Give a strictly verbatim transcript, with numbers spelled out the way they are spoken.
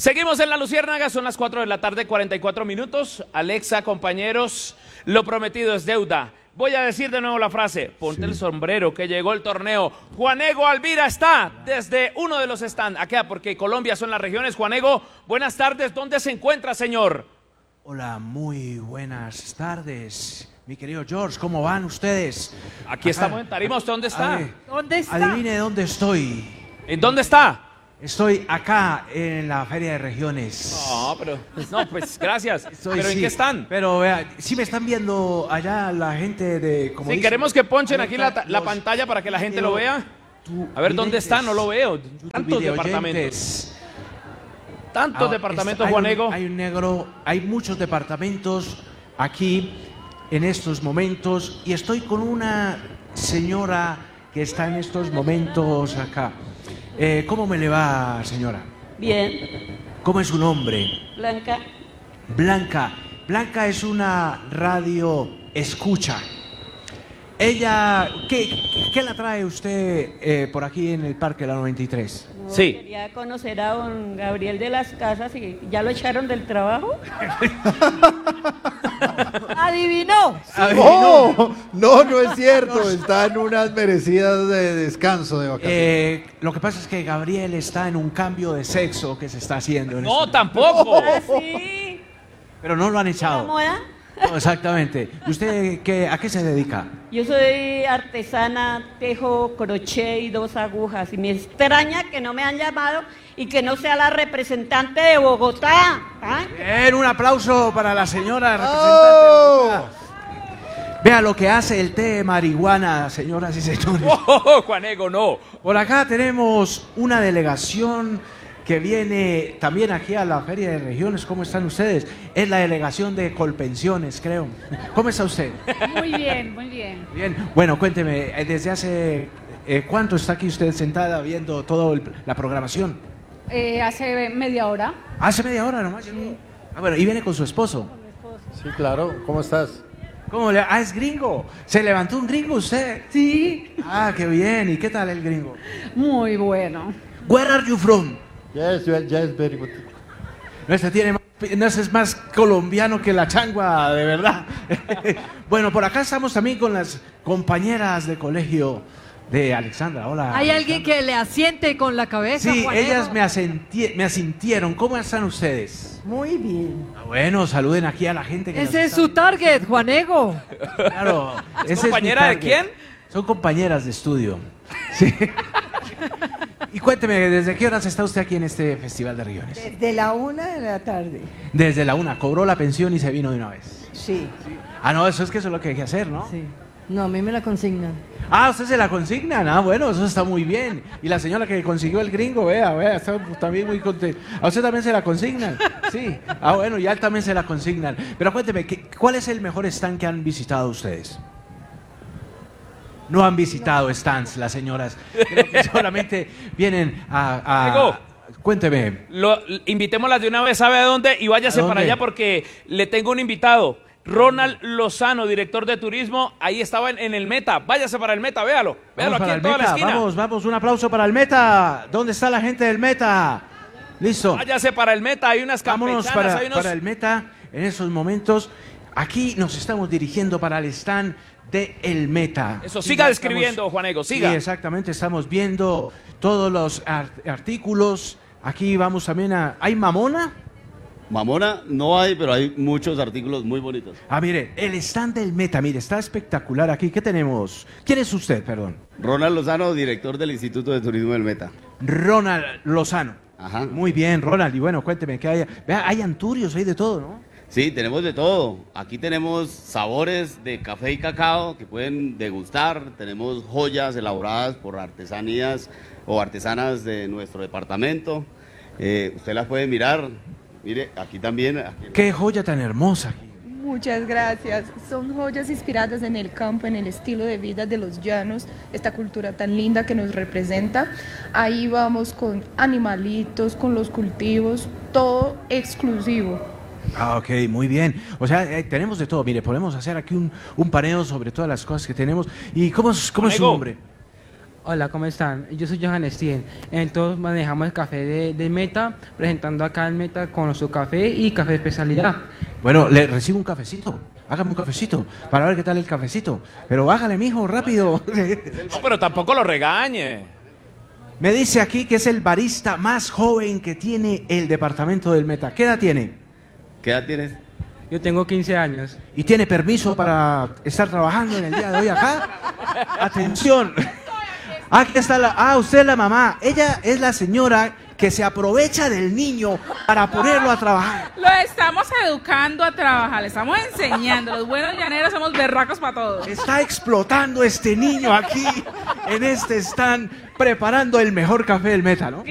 Seguimos en La Luciérnaga, son las cuatro de la tarde, cuarenta y cuatro minutos. Alexa, compañeros, lo prometido es deuda. Voy a decir de nuevo la frase, ponte sí. el sombrero que llegó el torneo. Juanego Alvira está desde uno de los stands, acá porque Colombia son las regiones. Juanego, buenas tardes, ¿dónde se encuentra, señor? Hola, muy buenas tardes, mi querido George, ¿cómo van ustedes? Aquí acá estamos en Tarima, ¿usted dónde está? Ver, ¿Dónde está? Adivine dónde estoy. ¿En dónde está? Estoy acá en la Feria de Regiones. No, pero, no, pues gracias. Estoy, ¿Pero sí, en qué están? Pero vea, sí me están viendo allá la gente de... Como sí, dicen, queremos que ponchen aquí la, la los, pantalla para que la gente video, lo vea. A ver, ¿dónde está? No lo veo. Tantos departamentos. Tantos ah, departamentos, está, Juanego. Hay un, hay un negro, hay muchos departamentos aquí en estos momentos y estoy con una señora que está en estos momentos acá. Eh, ¿Cómo me le va, señora? Bien. ¿Cómo es su nombre? Blanca. Blanca. Blanca es una radio escucha. Ella, ¿qué, qué la trae usted eh, por aquí en el Parque La noventa y tres? No, sí. Quería conocer a don Gabriel de las Casas y ya lo echaron del trabajo. ¡Adivinó! Sí. ¡Oh! No, no es cierto. Está en unas merecidas de descanso de vacaciones. Eh, lo que pasa es que Gabriel está en un cambio de sexo que se está haciendo. En No, este tampoco. ¿Ah, sí? Pero no lo han ¿La echado. moda? No, exactamente. ¿Y usted qué, a qué se dedica? Yo soy artesana, tejo crochet y dos agujas. Y me extraña que no me han llamado y que no sea la representante de Bogotá. ¿Ah? Bien, un aplauso para la señora representante ¡Oh! de Bogotá. Vea lo que hace el té de marihuana, señoras y señores. Oh, Juanego, no. Por acá tenemos una delegación que viene también aquí a la Feria de Regiones. ¿Cómo están ustedes? Es la delegación de Colpensiones, creo. ¿Cómo está usted? Muy bien, muy bien. Bien. Bueno, cuénteme, ¿desde hace eh, cuánto está aquí usted sentada viendo toda la programación? Eh, hace media hora. Hace media hora nomás. Ah, bueno, y viene con su esposo. Sí, claro. ¿Cómo estás? ¿Cómo le? Ah, es gringo. ¿Se levantó un gringo usted? Sí. Ah, qué bien. ¿Y qué tal el gringo? Muy bueno. Where are you from? Yes, yes, very good. No, este tiene más, no, este es más colombiano que la changua, de verdad. Bueno, por acá estamos también con las compañeras de colegio de Alexandra. Hola. ¿Hay Alexandra. alguien que le asiente con la cabeza? Sí, Juanego? ellas me, asenti me asintieron. ¿Cómo están ustedes? Muy bien. Ah, bueno, saluden aquí a la gente que Ese es su target, Juanego. Claro. ¿Es compañera de quién? Son compañeras de estudio. Sí. Y cuénteme, ¿desde qué horas está usted aquí en este Festival de Regiones? Desde la una de la tarde. Desde la una. ¿Cobró la pensión y se vino de una vez? Sí. Ah, no, eso es que eso es lo que hay que hacer, ¿no? Sí. No, a mí me la consignan. Ah, usted se la consignan. Ah, bueno, eso está muy bien. Y la señora que consiguió el gringo, vea, vea, está también muy contenta. ¿A usted también se la consignan? Sí. Ah, bueno, y a él también se la consignan. Pero cuénteme, ¿qué, ¿cuál es el mejor stand que han visitado ustedes? No han visitado stands las señoras. Creo que solamente vienen a... a Diego, cuénteme. Lo, invitémoslas de una vez, ¿sabe a dónde? Y váyase ¿A dónde? para allá porque le tengo un invitado. Ronald Lozano, director de turismo. Ahí estaba en, en el Meta. Váyase para el Meta, véalo. Véalo Vamos aquí para en el toda la Meta. esquina. Vamos, vamos, un aplauso para el Meta. ¿Dónde está la gente del Meta? Listo. Váyase para el Meta. Hay unas Vámonos campechanas, para, hay unos... para el Meta en esos momentos. Aquí nos estamos dirigiendo para el stand de El Meta. Eso, Y siga ya describiendo, estamos- Juanego, siga. Sí, exactamente, estamos viendo todos los art- artículos. Aquí vamos también a... ¿Hay mamona? Mamona no hay, pero hay muchos artículos muy bonitos. Ah, mire, el stand del Meta, mire, está espectacular aquí. ¿Qué tenemos? ¿Quién es usted, perdón? Ronald Lozano, director del Instituto de Turismo del Meta. Ronald Lozano. Ajá. Muy bien, Ronald. Y bueno, cuénteme, ¿qué hay? Vea, hay anturios, hay de todo, ¿no? Sí, tenemos de todo. Aquí tenemos sabores de café y cacao que pueden degustar. Tenemos joyas elaboradas por artesanías o artesanas de nuestro departamento. Eh, usted las puede mirar. Mire, aquí también. Aquí. Qué joya tan hermosa aquí. Muchas gracias. Son joyas inspiradas en el campo, en el estilo de vida de los llanos, esta cultura tan linda que nos representa. Ahí vamos con animalitos, con los cultivos, todo exclusivo. Ah, ok, muy bien. O sea, eh, tenemos de todo. Mire, podemos hacer aquí un, un paneo sobre todas las cosas que tenemos. ¿Y cómo es, cómo es su Amigo. nombre? Hola, ¿cómo están? Yo soy Johan Stien. Entonces manejamos el café de, de Meta, presentando acá el Meta con nuestro café y café de especialidad. Bueno, le recibo un cafecito. Hágame un cafecito para ver qué tal el cafecito. Pero bájale, mijo, rápido. No, pero tampoco lo regañe. Me dice aquí que es el barista más joven que tiene el departamento del Meta. ¿Qué edad tiene? ¿Qué edad tienes? Yo tengo quince años. ¿Y tiene permiso para estar trabajando en el día de hoy acá? Atención. Aquí está la... Ah, usted es la mamá. Ella es la señora que se aprovecha del niño para ponerlo a trabajar. Lo estamos educando a trabajar, le estamos enseñando. Los buenos llaneros somos berracos para todos. Está explotando este niño aquí en este stand preparando el mejor café del Meta, ¿no?